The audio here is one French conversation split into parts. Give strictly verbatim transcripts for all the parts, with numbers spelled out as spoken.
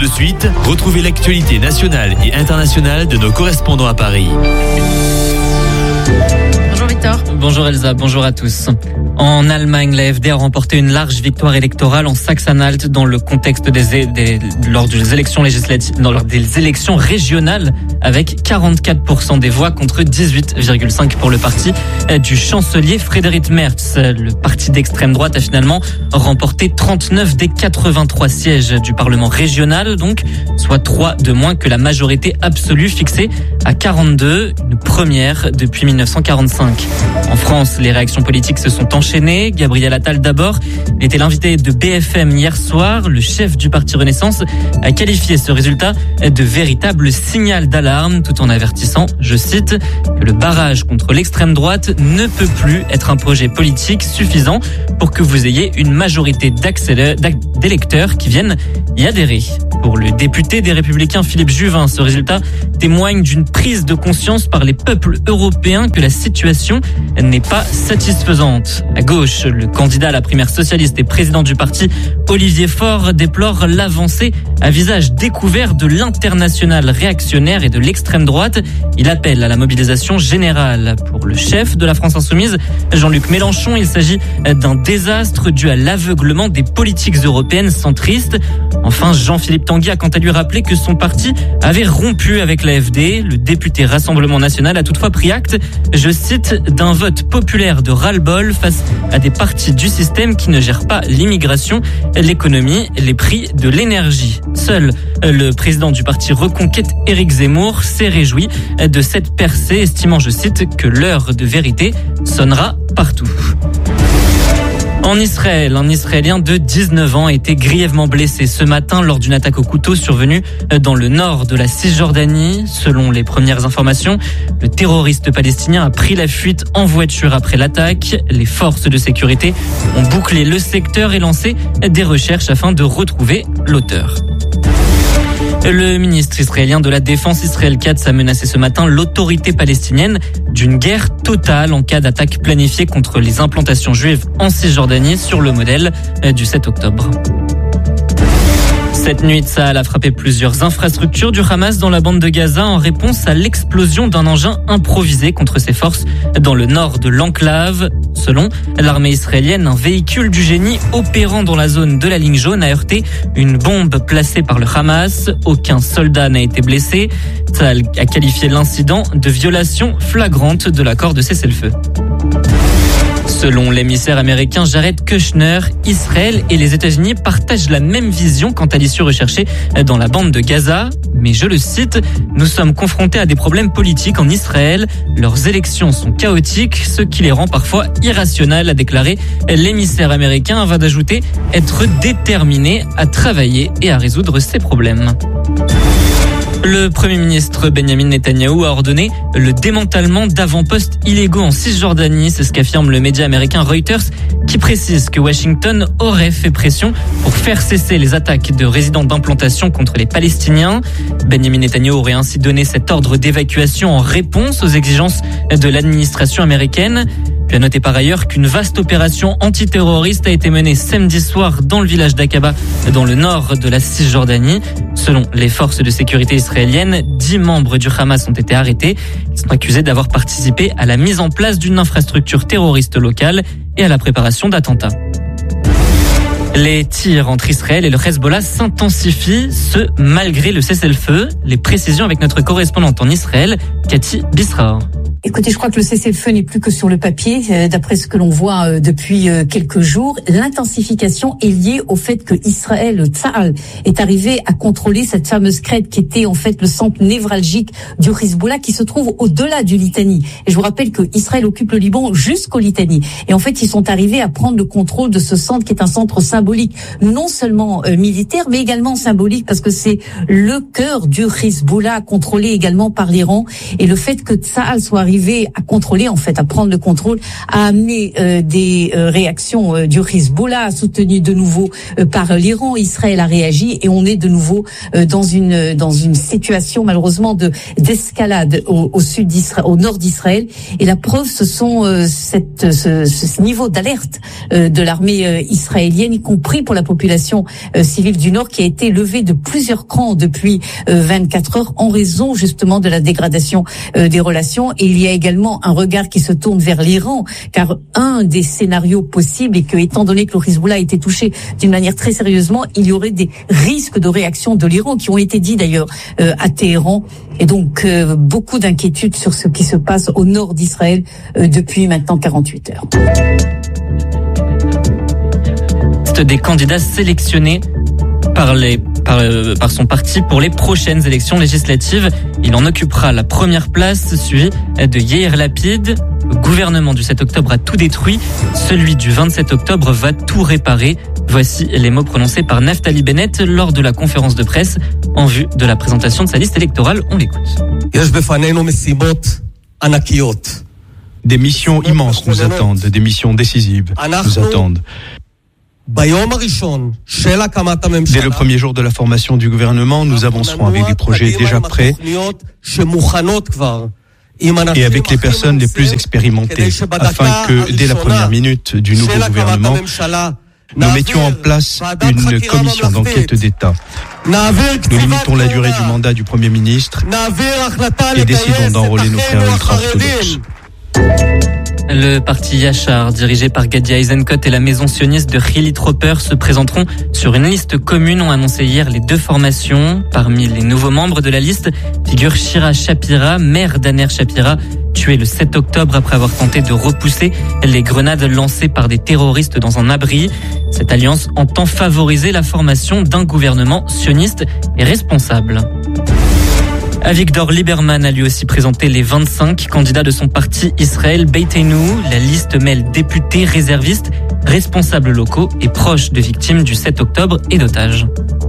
de suite, retrouvez l'actualité nationale et internationale de nos correspondants à Paris. Bonjour Victor. Bonjour Elsa, bonjour à tous. En Allemagne, la A f D a remporté une large victoire électorale en Saxe-Anhalt dans le contexte des, des lors des élections législatives, lors des élections régionales, avec quarante-quatre pour cent des voix contre dix-huit virgule cinq pour cent pour le parti du chancelier Friedrich Merz. Le parti d'extrême droite a finalement remporté trente-neuf des quatre-vingt-trois sièges du Parlement régional, donc soit trois de moins que la majorité absolue fixée à quarante-deux, une première depuis dix-neuf cent quarante-cinq. En France, les réactions politiques se sont enchaînées. Gabriel Attal d'abord était l'invité de B F M hier soir. Le chef du parti Renaissance a qualifié ce résultat de véritable signal d'alarme, tout en avertissant, je cite, que le barrage contre l'extrême droite ne peut plus être un projet politique suffisant pour que vous ayez une majorité d'électeurs qui viennent y adhérer. Pour le député des Républicains Philippe Juvin, ce résultat témoigne d'une prise de conscience par les peuples européens que la situation n'est pas satisfaisante. À gauche, le candidat à la primaire socialiste et président du parti, Olivier Faure, déplore l'avancée à visage découvert de l'international réactionnaire et de l'extrême droite. Il appelle à la mobilisation générale. Pour le chef de la France Insoumise, Jean-Luc Mélenchon, il s'agit d'un désastre dû à l'aveuglement des politiques européennes centristes. Enfin, Jean-Philippe Tanguy a quant à lui rappelé que son parti avait rompu avec l'A F D. Le député Rassemblement National a toutefois pris acte, je cite, d'un vote populaire de ras-le-bol face à des partis du système qui ne gèrent pas l'immigration, l'économie, les prix de l'énergie. Seul le président du parti Reconquête, Éric Zemmour, s'est réjoui de cette percée, estimant, je cite, que l'heure de vérité sonnera partout. En Israël, un Israélien de dix-neuf ans a été grièvement blessé ce matin lors d'une attaque au couteau survenue dans le nord de la Cisjordanie. Selon les premières informations, le terroriste palestinien a pris la fuite en voiture après l'attaque. Les forces de sécurité ont bouclé le secteur et lancé des recherches afin de retrouver l'auteur. Le ministre israélien de la Défense, Israël Katz, a menacé ce matin l'autorité palestinienne d'une guerre totale en cas d'attaque planifiée contre les implantations juives en Cisjordanie sur le modèle du sept octobre. Cette nuit, Tsahal a frappé plusieurs infrastructures du Hamas dans la bande de Gaza en réponse à l'explosion d'un engin improvisé contre ses forces dans le nord de l'enclave. Selon l'armée israélienne, un véhicule du génie opérant dans la zone de la ligne jaune a heurté une bombe placée par le Hamas. Aucun soldat n'a été blessé. Tsahal a qualifié l'incident de violation flagrante de l'accord de cessez-le-feu. Selon l'émissaire américain Jared Kushner, Israël et les États-Unis partagent la même vision quant à l'issue recherchée dans la bande de Gaza. Mais je le cite, nous sommes confrontés à des problèmes politiques en Israël. Leurs élections sont chaotiques, ce qui les rend parfois irrationnels, a déclaré l'émissaire américain, avant d'ajouter être déterminé à travailler et à résoudre ces problèmes. Le Premier ministre Benjamin Netanyahou a ordonné le démantèlement d'avant-postes illégaux en Cisjordanie. C'est ce qu'affirme le média américain Reuters, qui précise que Washington aurait fait pression pour faire cesser les attaques de résidents d'implantation contre les Palestiniens. Benjamin Netanyahou aurait ainsi donné cet ordre d'évacuation en réponse aux exigences de l'administration américaine. Puis à noter par ailleurs qu'une vaste opération antiterroriste a été menée samedi soir dans le village d'Aqaba, dans le nord de la Cisjordanie. Selon les forces de sécurité israéliennes, dix membres du Hamas ont été arrêtés. Ils sont accusés d'avoir participé à la mise en place d'une infrastructure terroriste locale et à la préparation d'attentats. Les tirs entre Israël et le Hezbollah s'intensifient, ce malgré le cessez-le-feu. Les précisions avec notre correspondante en Israël, Cathy Bisrar. Écoutez, je crois que le cessez-le-feu n'est plus que sur le papier. Euh, d'après ce que l'on voit euh, depuis euh, quelques jours, l'intensification est liée au fait que Israël, Tsahal, est arrivé à contrôler cette fameuse crête qui était en fait le centre névralgique du Hezbollah, qui se trouve au-delà du Litani. Et je vous rappelle que Israël occupe le Liban jusqu'au Litani. Et en fait, ils sont arrivés à prendre le contrôle de ce centre qui est un centre symbolique, non seulement euh, militaire, mais également symbolique, parce que c'est le cœur du Hezbollah, contrôlé également par l'Iran. Et le fait que Tsahal soit arrivé à contrôler, en fait, à prendre le contrôle, a amené euh, des euh, réactions euh, du Hezbollah, soutenu de nouveau euh, par l'Iran. Israël a réagi et on est de nouveau euh, dans une dans une situation malheureusement de d'escalade au, au sud d'Israël, au nord d'Israël. Et la preuve, ce sont euh, cette ce, ce niveau d'alerte euh, de l'armée euh, israélienne, y compris compris pour la population euh, civile du Nord, qui a été levée de plusieurs crans depuis euh, vingt-quatre heures en raison justement de la dégradation euh, des relations. Et il y a également un regard qui se tourne vers l'Iran, car un des scénarios possibles est que, étant donné que le Hezbollah a été touché d'une manière très sérieusement, il y aurait des risques de réaction de l'Iran qui ont été dit d'ailleurs euh, à Téhéran. Et donc euh, beaucoup d'inquiétudes sur ce qui se passe au nord d'Israël euh, depuis maintenant quarante-huit heures. Des candidats sélectionnés par, les, par, par son parti pour les prochaines élections législatives. Il en occupera la première place, suivi de Yair Lapid. Le gouvernement du sept octobre a tout détruit. Celui du vingt-sept octobre va tout réparer. Voici les mots prononcés par Naftali Bennett lors de la conférence de presse en vue de la présentation de sa liste électorale. On l'écoute. Des missions immenses nous attendent, des missions décisives nous attendent. Dès le premier jour de la formation du gouvernement, nous avancerons avec des projets déjà prêts et avec les personnes les plus expérimentées, afin que, dès la première minute du nouveau gouvernement, nous mettions en place une commission d'enquête d'État. Nous limitons la durée du mandat du Premier ministre et décidons d'enrôler nos frères ultra-orthodoxes. Le parti Yachar, dirigé par Gadi Eisenkot et la maison sioniste de Hili Troper, se présenteront sur une liste commune, ont annoncé hier les deux formations. Parmi les nouveaux membres de la liste figure Shira Shapira, mère d'Aner Shapira, tuée le sept octobre après avoir tenté de repousser les grenades lancées par des terroristes dans un abri. Cette alliance entend favoriser la formation d'un gouvernement sioniste et responsable. Avigdor Lieberman a lui aussi présenté les vingt-cinq candidats de son parti Israël Beiteinu. La liste mêle députés, réservistes, responsables locaux et proches de victimes du sept octobre et d'otages.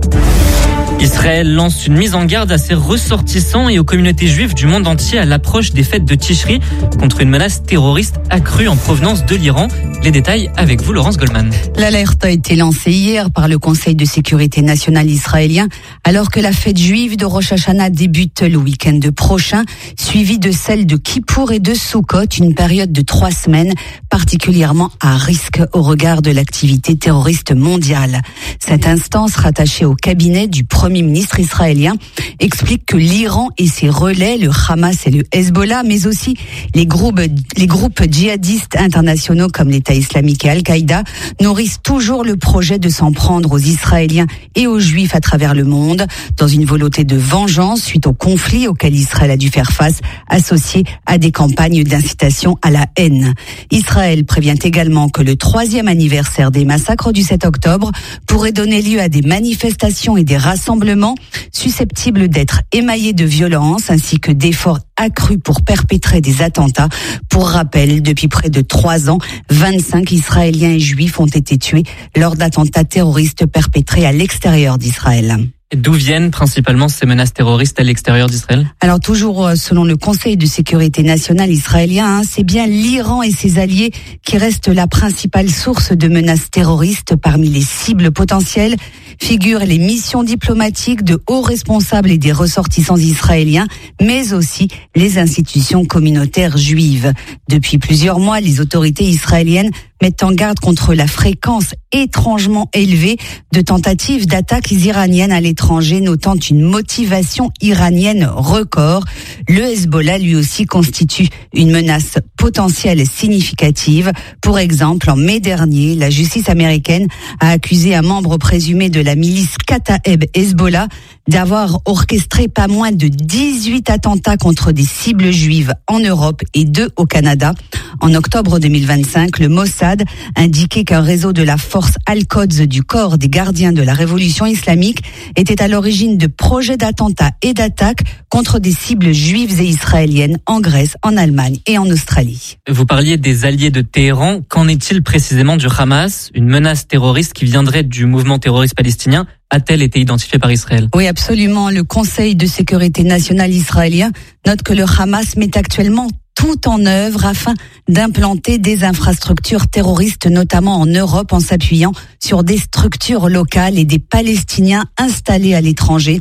Israël lance une mise en garde à ses ressortissants et aux communautés juives du monde entier à l'approche des fêtes de Tishri contre une menace terroriste accrue en provenance de l'Iran. Les détails avec vous, Laurence Goldman. L'alerte a été lancée hier par le Conseil de sécurité nationale israélien alors que la fête juive de Rosh Hashanah débute le week-end prochain, suivie de celle de Kippour et de Sukkot, une période de trois semaines particulièrement à risque au regard de l'activité terroriste mondiale. Cette instance rattachée au cabinet du Premier ministre israélien explique que l'Iran et ses relais, le Hamas et le Hezbollah, mais aussi les groupes, les groupes djihadistes internationaux comme l'État islamique et Al-Qaïda, nourrissent toujours le projet de s'en prendre aux Israéliens et aux Juifs à travers le monde, dans une volonté de vengeance suite au conflit auquel Israël a dû faire face, associé à des campagnes d'incitation à la haine. Israël prévient également que le troisième anniversaire des massacres du sept octobre pourrait donner lieu à des manifestations et des rassemblements susceptibles d'être émaillés de violence ainsi que d'efforts accrus pour perpétrer des attentats. Pour rappel, depuis près de trois ans, vingt-cinq Israéliens et Juifs ont été tués lors d'attentats terroristes perpétrés à l'extérieur d'Israël. D'où viennent principalement ces menaces terroristes à l'extérieur d'Israël ? Alors toujours selon le Conseil de sécurité nationale israélien, hein, c'est bien l'Iran et ses alliés qui restent la principale source de menaces terroristes. Parmi les cibles potentielles figurent les missions diplomatiques de hauts responsables et des ressortissants israéliens, mais aussi les institutions communautaires juives. Depuis plusieurs mois, les autorités israéliennes mettent en garde contre la fréquence étrangement élevée de tentatives d'attaques iraniennes à l'étranger, notant une motivation iranienne record. Le Hezbollah, lui aussi, constitue une menace potentielle significative. Pour exemple, en mai dernier, la justice américaine a accusé un membre présumé de la milice Kataeb Hezbollah d'avoir orchestré pas moins de dix-huit attentats contre des cibles juives en Europe et deux au Canada. En octobre deux mille vingt-cinq, le Mossad indiquait qu'un réseau de la force Al-Quds du corps des gardiens de la révolution islamique était à l'origine de projets d'attentats et d'attaques contre des cibles juives et israéliennes en Grèce, en Allemagne et en Australie. Vous parliez des alliés de Téhéran. Qu'en est-il précisément du Hamas, une menace terroriste qui viendrait du mouvement terroriste palestinien? A-t-elle été identifiée par Israël? Oui, absolument. Le Conseil de sécurité nationale israélien note que le Hamas met actuellement tout en œuvre afin d'implanter des infrastructures terroristes, notamment en Europe, en s'appuyant sur des structures locales et des Palestiniens installés à l'étranger.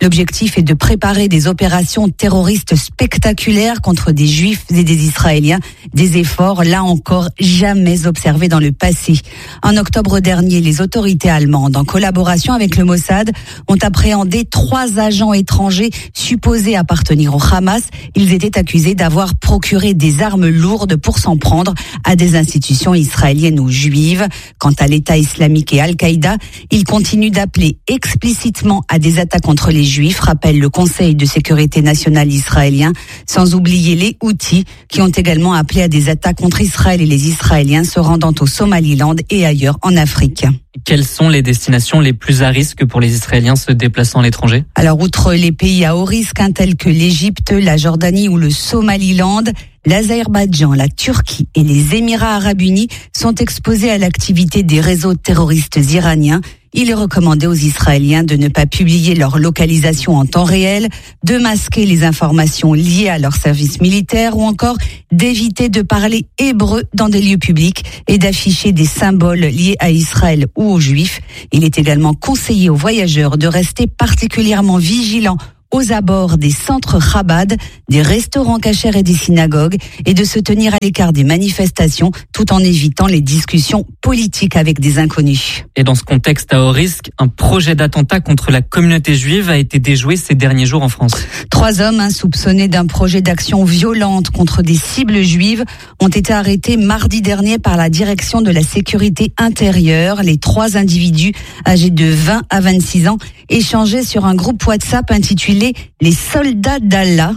L'objectif est de préparer des opérations terroristes spectaculaires contre des Juifs et des Israéliens, des efforts là encore jamais observés dans le passé. En octobre dernier, les autorités allemandes, en collaboration avec le Mossad, ont appréhendé trois agents étrangers supposés appartenir au Hamas. Ils étaient accusés d'avoir procuré des armes lourdes pour s'en prendre à des institutions israéliennes ou juives. Quant à l'État islamique et Al-Qaïda, ils continuent d'appeler explicitement à des attaques contre les Juifs, rappelle le Conseil de sécurité nationale israélien, sans oublier les Houthis qui ont également appelé à des attaques contre Israël et les Israéliens se rendant au Somaliland et ailleurs en Afrique. Quelles sont les destinations les plus à risque pour les Israéliens se déplaçant à l'étranger? Alors, outre les pays à haut risque, hein, tels que l'Égypte, la Jordanie ou le Somaliland, l'Azerbaïdjan, la Turquie et les Émirats arabes unis sont exposés à l'activité des réseaux terroristes iraniens. Il est recommandé aux Israéliens de ne pas publier leur localisation en temps réel, de masquer les informations liées à leur service militaire ou encore d'éviter de parler hébreu dans des lieux publics et d'afficher des symboles liés à Israël ou aux Juifs. Il est également conseillé aux voyageurs de rester particulièrement vigilants aux abords des centres Chabad, des restaurants cachers et des synagogues et de se tenir à l'écart des manifestations tout en évitant les discussions politiques avec des inconnus. Et dans ce contexte à haut risque, un projet d'attentat contre la communauté juive a été déjoué ces derniers jours en France. Trois hommes hein, soupçonnés d'un projet d'action violente contre des cibles juives ont été arrêtés mardi dernier par la direction de la sécurité intérieure. Les trois individus âgés de vingt à vingt-six ans échangeaient sur un groupe WhatsApp intitulé Les soldats d'Allah.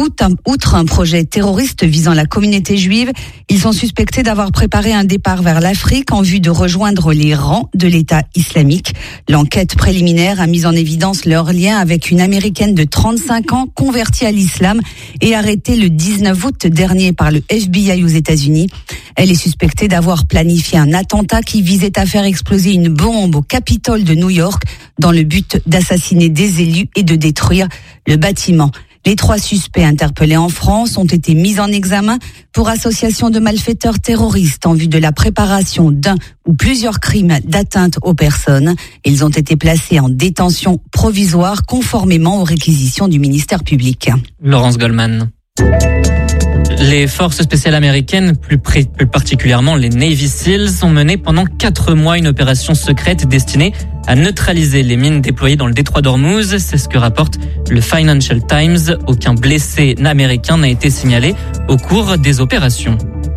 Outre un projet terroriste visant la communauté juive, ils sont suspectés d'avoir préparé un départ vers l'Afrique en vue de rejoindre les rangs de l'État islamique. L'enquête préliminaire a mis en évidence leur lien avec une Américaine de trente-cinq ans convertie à l'islam et arrêtée le dix-neuf août dernier par le F B I aux États-Unis. Elle est suspectée d'avoir planifié un attentat qui visait à faire exploser une bombe au Capitole de New York dans le but d'assassiner des élus et de détruire le bâtiment. Les trois suspects interpellés en France ont été mis en examen pour association de malfaiteurs terroristes en vue de la préparation d'un ou plusieurs crimes d'atteinte aux personnes. Ils ont été placés en détention provisoire conformément aux réquisitions du ministère public. Laurence Goldman. Les forces spéciales américaines, plus, pré- plus particulièrement les Navy Seals, ont mené pendant quatre mois une opération secrète destinée à neutraliser les mines déployées dans le détroit d'Ormuz. C'est ce que rapporte le Financial Times. Aucun blessé américain n'a été signalé au cours des opérations.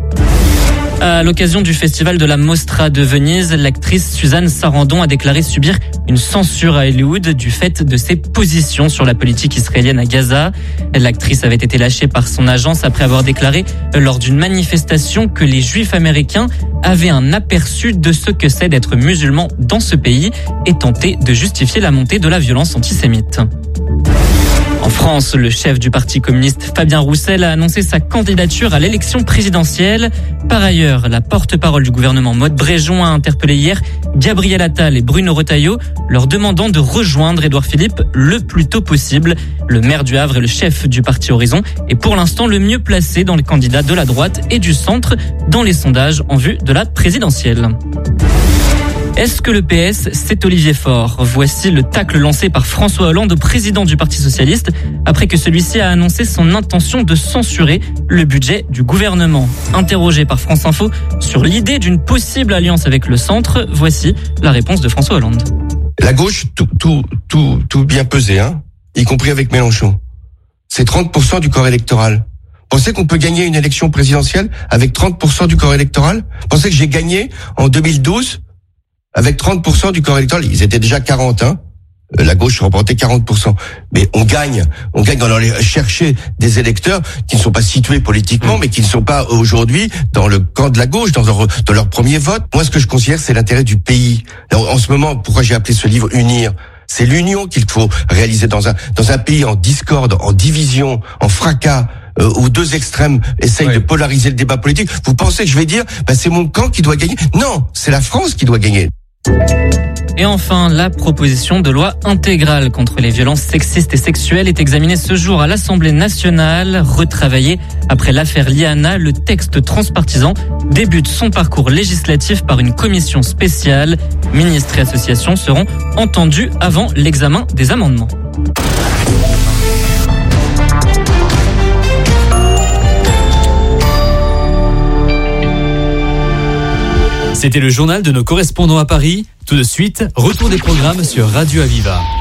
À l'occasion du festival de la Mostra de Venise, l'actrice Suzanne Sarandon a déclaré subir une censure à Hollywood du fait de ses positions sur la politique israélienne à Gaza. L'actrice avait été lâchée par son agence après avoir déclaré lors d'une manifestation que les Juifs américains avaient un aperçu de ce que c'est d'être musulman dans ce pays et tenté de justifier la montée de la violence antisémite. En France, le chef du Parti communiste Fabien Roussel a annoncé sa candidature à l'élection présidentielle. Par ailleurs, la porte-parole du gouvernement Maud Bréjon a interpellé hier Gabriel Attal et Bruno Retailleau, leur demandant de rejoindre Édouard Philippe le plus tôt possible. Le maire du Havre et le chef du Parti Horizon est pour l'instant le mieux placé dans les candidats de la droite et du centre dans les sondages en vue de la présidentielle. Est-ce que le P S, c'est Olivier Faure? Voici le tacle lancé par François Hollande au président du Parti socialiste après que celui-ci a annoncé son intention de censurer le budget du gouvernement. Interrogé par France Info sur l'idée d'une possible alliance avec le centre, voici la réponse de François Hollande. La gauche, tout, tout, tout, tout bien pesé, hein, y compris avec Mélenchon. C'est trente pour cent du corps électoral. Pensez qu'on peut gagner une élection présidentielle avec trente pour cent du corps électoral? Pensez que j'ai gagné en deux mille douze avec trente pour cent du corps électoral? Ils étaient déjà quarante, hein. La gauche remportait quarante pour cent. Mais on gagne, on gagne en allant chercher des électeurs qui ne sont pas situés politiquement, mais qui ne sont pas aujourd'hui dans le camp de la gauche, dans leur, dans leur premier vote. Moi, ce que je considère, c'est l'intérêt du pays. En, en ce moment, pourquoi j'ai appelé ce livre Unir? C'est l'union qu'il faut réaliser dans un, dans un pays en discorde, en division, en fracas, euh, où deux extrêmes essayent ouais. de polariser le débat politique. Vous pensez que je vais dire, bah, c'est mon camp qui doit gagner? Non, c'est la France qui doit gagner. Et enfin, la proposition de loi intégrale contre les violences sexistes et sexuelles est examinée ce jour à l'Assemblée nationale. Retravaillé après l'affaire Liana, le texte transpartisan débute son parcours législatif par une commission spéciale. Ministres et associations seront entendus avant l'examen des amendements. C'était le journal de nos correspondants à Paris. Tout de suite, retour des programmes sur Radio Aviva.